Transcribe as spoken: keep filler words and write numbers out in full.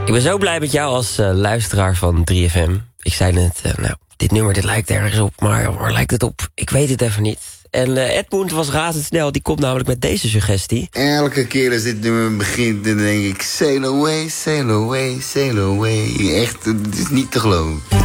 Ik ben zo blij met jou als uh, luisteraar van drie F M. Ik zei net, uh, nou, dit nummer dit lijkt ergens op, maar waar lijkt het op? Ik weet het even niet. En uh, Edmund was razendsnel, die komt namelijk met deze suggestie. Elke keer als dit nummer begint, dan denk ik... Sail away, sail away, sail away. Echt, het is niet te geloven.